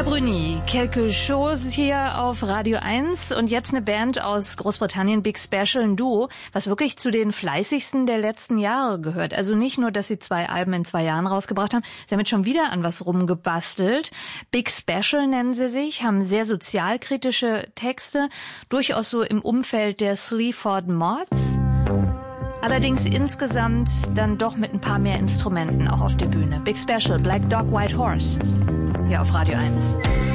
Bruni, quelque chose hier auf Radio 1 und jetzt eine Band aus Großbritannien, Big Special, ein Duo, was wirklich zu den fleißigsten der letzten Jahre gehört. Also nicht nur, dass sie 2 Alben in 2 Jahren rausgebracht haben, sie haben jetzt schon wieder an was rumgebastelt. Big Special nennen sie sich, haben sehr sozialkritische Texte, durchaus so im Umfeld der Sleaford Mods. Allerdings insgesamt dann doch mit ein paar mehr Instrumenten auch auf der Bühne. Big Special, Black Dog, White Horse, hier auf Radio 1.